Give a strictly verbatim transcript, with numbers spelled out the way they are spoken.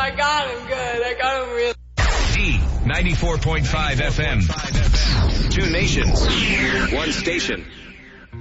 I got him good. I got him real. D ninety-four point five F M. Two nations. One station.